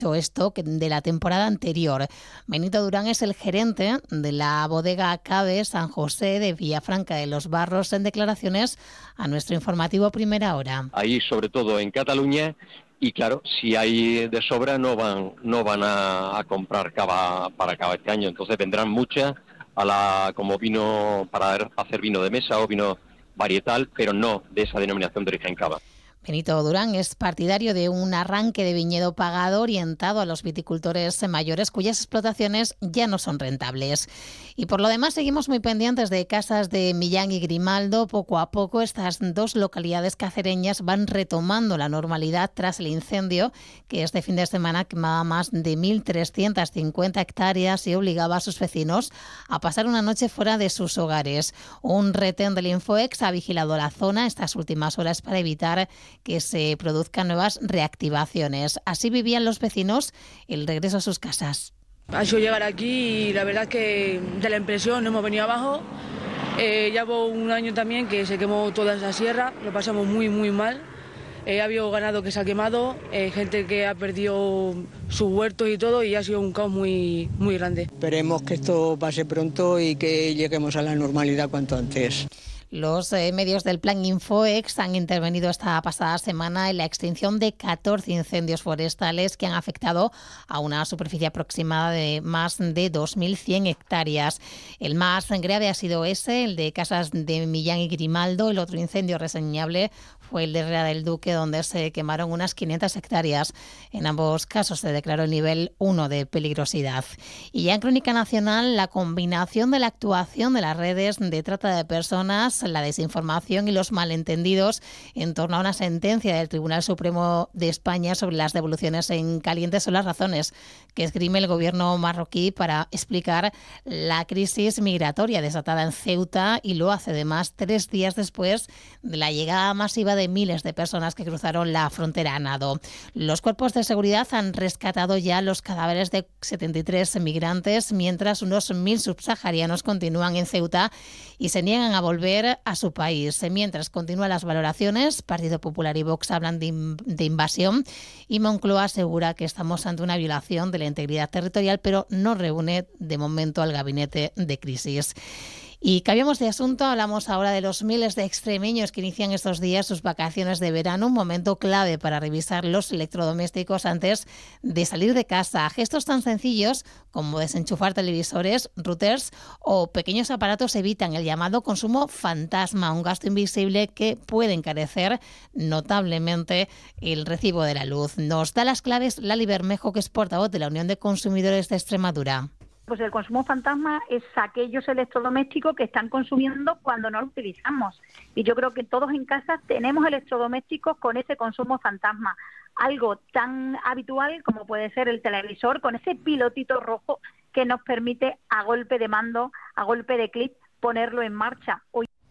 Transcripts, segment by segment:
stock de la temporada anterior. Benito Durán es el gerente de la bodega Cabe San José de Villafranca de los Barros en declaraciones a nuestro informativo Primera Hora. Ahí, sobre todo en Cataluña, y claro, si hay de sobra no van a comprar cava para cava este año, entonces vendrán muchas como vino para hacer vino de mesa o vino varietal, pero no de esa denominación de origen cava. Benito Durán es partidario de un arranque de viñedo pagado orientado a los viticultores mayores cuyas explotaciones ya no son rentables. Y por lo demás seguimos muy pendientes de Casas de Millán y Grimaldo. Poco a poco estas dos localidades cacereñas van retomando la normalidad tras el incendio que este fin de semana quemaba más de 1.350 hectáreas y obligaba a sus vecinos a pasar una noche fuera de sus hogares. Un retén del Infoex ha vigilado la zona estas últimas horas para evitar que se produzcan nuevas reactivaciones. Así vivían los vecinos el regreso a sus casas. Ha sido llegar aquí y la verdad que de la impresión hemos venido abajo. Llevo un año también que se quemó toda esa sierra, lo pasamos muy mal. Ha habido ganado que se ha quemado, gente que ha perdido sus huertos y todo, y ha sido un caos muy grande. Esperemos que esto pase pronto y que lleguemos a la normalidad cuanto antes. Los medios del Plan Infoex han intervenido esta pasada semana en la extinción de 14 incendios forestales que han afectado a una superficie aproximada de más de 2.100 hectáreas. El más grave ha sido ese, el de Casas de Millán y Grimaldo. El otro incendio reseñable fue el de Herrera del Duque, donde se quemaron unas 500 hectáreas. En ambos casos se declaró el nivel 1 de peligrosidad. Y ya en Crónica Nacional, la combinación de la actuación de las redes de trata de personas, la desinformación y los malentendidos en torno a una sentencia del Tribunal Supremo de España sobre las devoluciones en caliente son las razones que esgrime el gobierno marroquí para explicar la crisis migratoria desatada en Ceuta, y lo hace además 3 días después de la llegada masiva de miles de personas que cruzaron la frontera a nado. Los cuerpos de seguridad han rescatado ya los cadáveres de 73 migrantes, mientras unos 1.000 subsaharianos continúan en Ceuta y se niegan a volver a su país. Mientras continúan las valoraciones, Partido Popular y Vox hablan de invasión y Moncloa asegura que estamos ante una violación de la integridad territorial, pero no reúne de momento al gabinete de crisis. Y cambiamos de asunto, hablamos ahora de los miles de extremeños que inician estos días sus vacaciones de verano, un momento clave para revisar los electrodomésticos antes de salir de casa. Gestos tan sencillos como desenchufar televisores, routers o pequeños aparatos evitan el llamado consumo fantasma, un gasto invisible que puede encarecer notablemente el recibo de la luz. Nos da las claves Lali Bermejo, que es portavoz de la Unión de Consumidores de Extremadura. Pues el consumo fantasma es aquellos electrodomésticos que están consumiendo cuando no los utilizamos. Y yo creo que todos en casa tenemos electrodomésticos con ese consumo fantasma. Algo tan habitual como puede ser el televisor con ese pilotito rojo que nos permite a golpe de mando, a golpe de clic, ponerlo en marcha.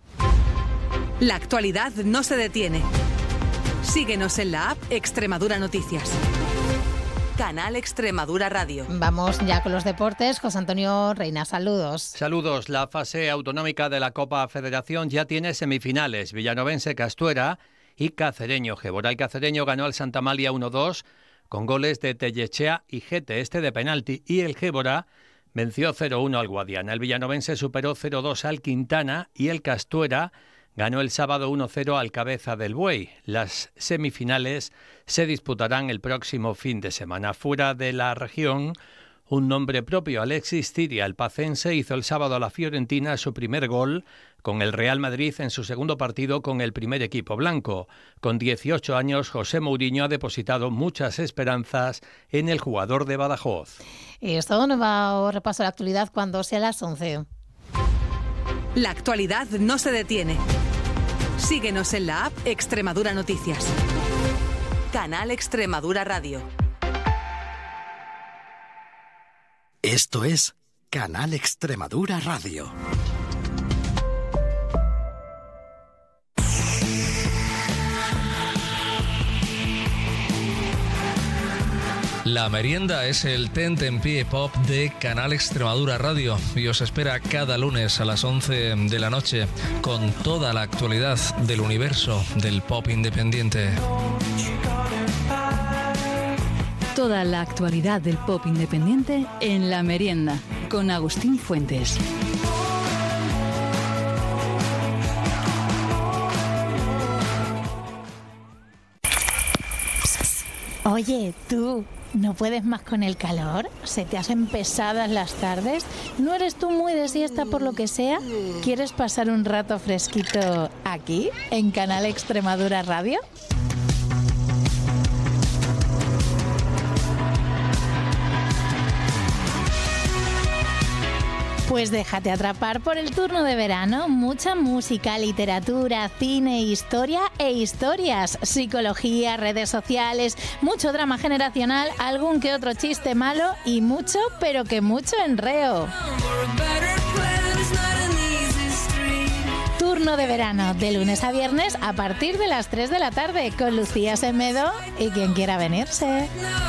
La actualidad no se detiene. Síguenos en la app Extremadura Noticias. Canal Extremadura Radio. Vamos ya con los deportes. José Antonio Reina, saludos. Saludos. La fase autonómica de la Copa Federación ya tiene semifinales. Villanovense Castuera y Cacereño Gébora. El Cacereño ganó al Santa Amalia 1-2 con goles de Tellechea y Gete, este de penalti. Y el Gébora venció 0-1 al Guadiana. El Villanovense superó 0-2 al Quintana y el Castuera ganó el sábado 1-0 al Cabeza del Buey. Las semifinales se disputarán el próximo fin de semana. Fuera de la región, un nombre propio, Alexis Ciria, el pacense, hizo el sábado a la Fiorentina su primer gol con el Real Madrid en su segundo partido con el primer equipo blanco. Con 18 años, José Mourinho ha depositado muchas esperanzas en el jugador de Badajoz. Es todo un nuevo repaso de la actualidad cuando sea las 11. La actualidad no se detiene. Síguenos en la app Extremadura Noticias. Canal Extremadura Radio. Esto es Canal Extremadura Radio. La merienda es el Tentempié Pop de Canal Extremadura Radio y os espera cada lunes a las 11 de la noche con toda la actualidad del universo del pop independiente. Toda la actualidad del pop independiente en La Merienda, con Agustín Fuentes. Oye, tú, ¿no puedes más con el calor? ¿Se te hacen pesadas las tardes? ¿No eres tú muy de siesta por lo que sea? ¿Quieres pasar un rato fresquito aquí, en Canal Extremadura Radio? Pues déjate atrapar por el turno de verano. Mucha música, literatura, cine, historia e historias, psicología, redes sociales, mucho drama generacional, algún que otro chiste malo y mucho, pero que mucho enreo. Turno de verano, de lunes a viernes a partir de las 3 de la tarde, con Lucía Semedo y quien quiera venirse.